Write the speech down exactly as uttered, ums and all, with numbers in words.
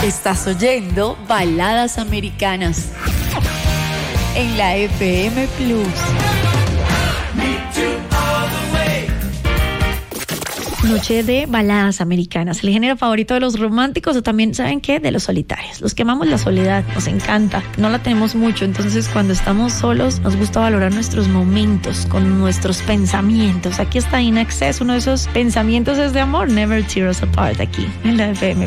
Estás oyendo Baladas Americanas en la F M Plus. Noche de baladas americanas, el género favorito de los románticos o también, ¿saben qué? De los solitarios. Los que amamos la soledad, nos encanta. No la tenemos mucho, entonces cuando estamos solos nos gusta valorar nuestros momentos con nuestros pensamientos. Aquí está In Excess, uno de esos pensamientos es de amor. Never Tear Us Apart, aquí en la F M.